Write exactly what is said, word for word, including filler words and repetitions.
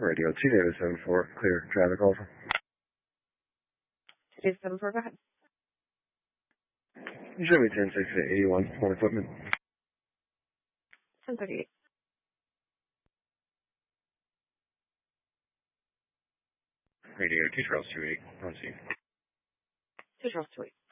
Radio two David seven four, clear traffic also. David seven four, go ahead. You show me ten six eighty-one, on equipment. ten thirty-eight. Radio two Charles two eight, on scene. two Charles two eight.